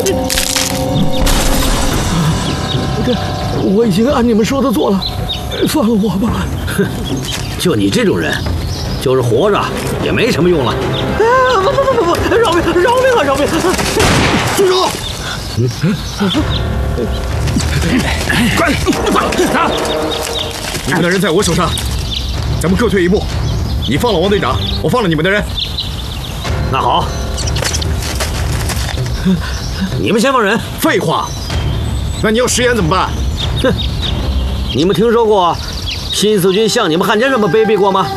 我已经按你们说的做了，放了我吧。 哼，就你这种人，就是活着也没什么用了。 不，饶命啊，饶命！ 住手！快拿！你们的人在我手上，咱们各退一步。你放了王队长，我放了你们的人。 那好，你们先放人。 废话，那你要食言怎么办？ 哼，你们听说过新四军像你们汉奸这么卑鄙过吗？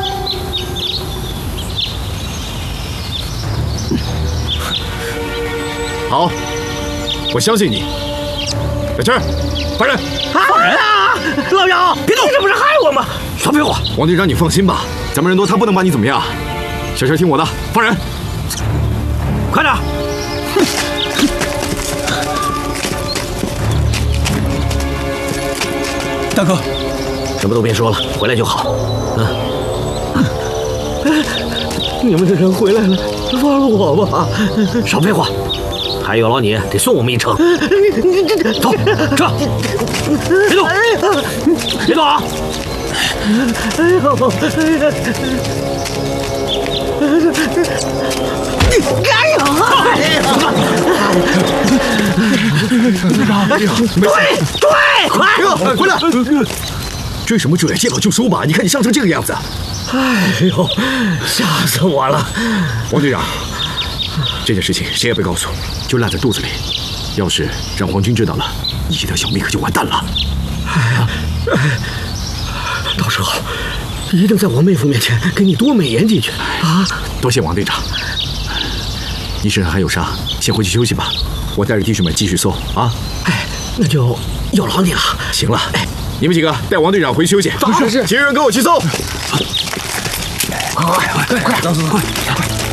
好，我相信你。小青，放人！ 放人啊！老姚，别动！你这不是害我吗？ 少废话！ 王队长，你放心吧，咱们人多，他不能把你怎么样。小青，听我的，放人！ 快点！ 大哥， 什么都别说了，回来就好。 你们的人回来了，放了我吧！ 少废话！还有劳你得送我们一程。走，撤！别动！别动啊！ 哎呦！哎呦！ 对，快回来！追什么追？见好就收吧！你看你伤成这个样子。 哎呦，吓死我了！ 王队长，这件事情谁也别告诉，就烂在肚子里。要是让皇军知道了，你这条小命可就完蛋了。 到时候一定在我妹夫面前给你多美言几句啊！ 多谢王队长，你身上还有伤，先回去休息吧。我带着弟兄们继续搜啊！ 哎，那就有劳你了。 行了，你们几个带王队长回去休息。 是， 其余人跟我去搜。 快！